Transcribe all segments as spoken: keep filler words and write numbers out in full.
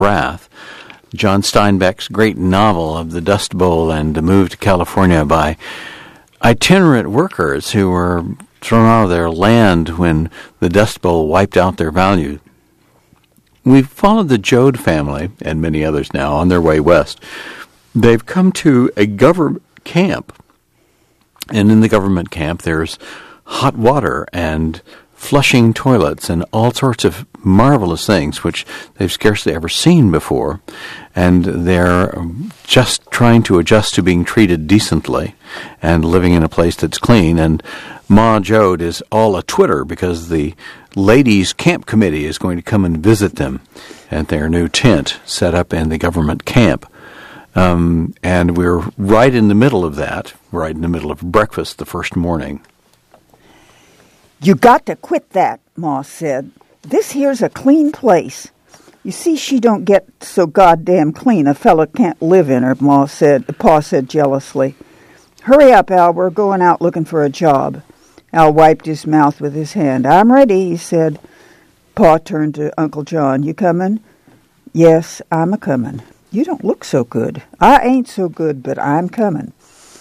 Wrath, John Steinbeck's great novel of the Dust Bowl and the move to California by itinerant workers who were thrown out of their land when the Dust Bowl wiped out their value. We've followed the Joad family, and many others now, on their way west. They've come to a government camp, and in the government camp there's hot water and flushing toilets and all sorts of marvelous things which they've scarcely ever seen before, and they're just trying to adjust to being treated decently and living in a place that's clean. And Ma Joad is all a twitter because the ladies' camp committee is going to come and visit them at their new tent set up in the government camp. Um, and we're right in the middle of that, right in the middle of breakfast the first morning. "You got to quit that," Ma said. "This here's a clean place. You see, she don't get so goddamn clean a fella can't live in her," Ma said. Pa said jealously. "Hurry up, Al. We're going out looking for a job." Al wiped his mouth with his hand. "I'm ready," he said. Pa turned to Uncle John. "You comin'?" "Yes, I'm a-comin'. You don't look so good." "I ain't so good, but I'm comin'."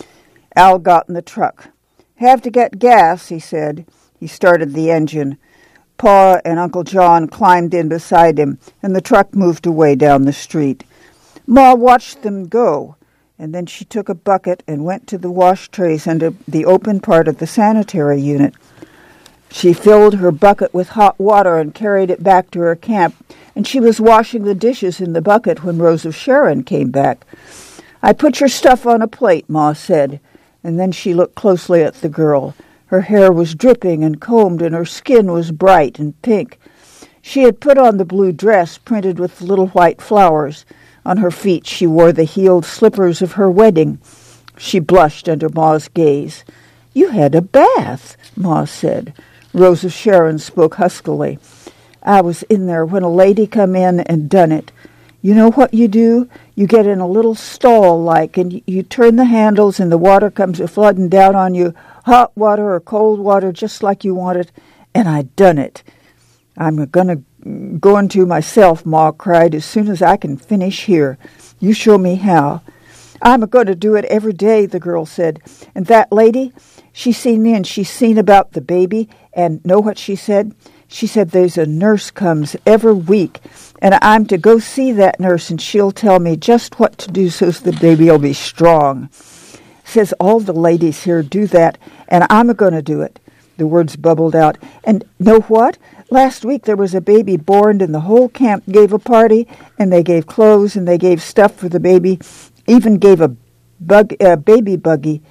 Al got in the truck. "Have to get gas," he said. He started the engine. Pa and Uncle John climbed in beside him, and the truck moved away down the street. Ma watched them go, and then she took a bucket and went to the wash trays under the open part of the sanitary unit. She filled her bucket with hot water and carried it back to her camp, and she was washing the dishes in the bucket when Rose of Sharon came back. "I put your stuff on a plate," Ma said, and then she looked closely at the girl. Her hair was dripping and combed, and her skin was bright and pink. She had put on the blue dress printed with little white flowers. On her feet she wore the heeled slippers of her wedding. She blushed under Ma's gaze. "You had a bath," Ma said. Rose of Sharon spoke huskily. "I was in there when a lady come in and done it. You know what you do? You get in a little stall like, and you turn the handles, and the water comes a-flooding down on you, hot water or cold water, just like you want it, and I done it." "I'm going to go into myself," Ma cried, "as soon as I can finish here. You show me how." "I'm going to do it every day," the girl said. "And that lady, she seen me and she seen about the baby, and know what she said? She said there's a nurse comes every week, and I'm to go see that nurse, and she'll tell me just what to do so's the baby'll be strong. Says all the ladies here do that, and I'm going to do it." The words bubbled out. "And know what? Last week there was a baby born, and the whole camp gave a party, and they gave clothes, and they gave stuff for the baby, even gave a bug, a baby buggy.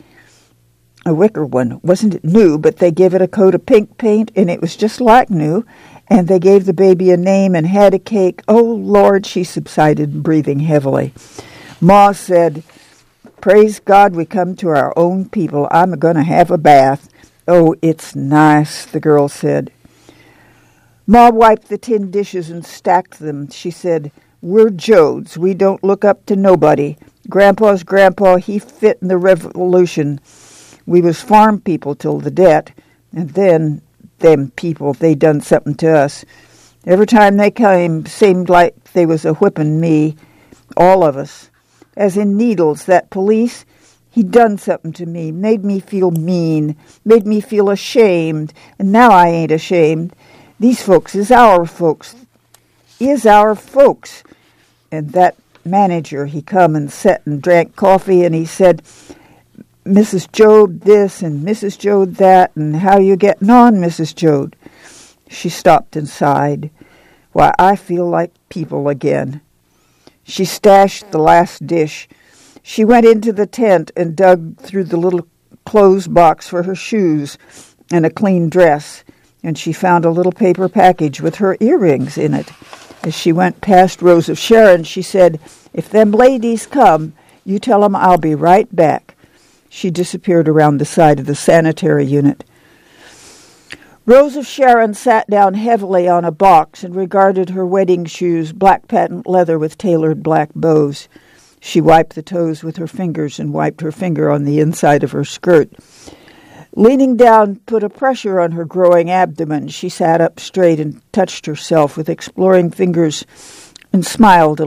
A wicker one. Wasn't it new, but they gave it a coat of pink paint, and it was just like new. And they gave the baby a name and had a cake. Oh, Lord," she subsided, breathing heavily. Ma said, "Praise God we come to our own people. I'm going to have a bath." "Oh, it's nice," the girl said. Ma wiped the tin dishes and stacked them. She said, "We're Joads. We don't look up to nobody. Grandpa's grandpa, he fit in the Revolution. We was farm people till the debt, and then them people, they done something to us. Every time they came, seemed like they was a-whipping me, all of us. As in Needles, that police, he done something to me, made me feel mean, made me feel ashamed, and now I ain't ashamed. These folks is our folks, is our folks." And that manager, he come and sat and drank coffee, and he said, "Missus Joad this and Missus Joad that, and how you getting on, Missus Joad?" She stopped and sighed. "Why, I feel like people again." She stashed the last dish. She went into the tent and dug through the little clothes box for her shoes and a clean dress, and she found a little paper package with her earrings in it. As she went past Rose of Sharon, she said, "If them ladies come, you tell 'em I'll be right back." She disappeared around the side of the sanitary unit. Rose of Sharon sat down heavily on a box and regarded her wedding shoes, black patent leather with tailored black bows. She wiped the toes with her fingers and wiped her finger on the inside of her skirt. Leaning down put a pressure on her growing abdomen. She sat up straight and touched herself with exploring fingers and smiled a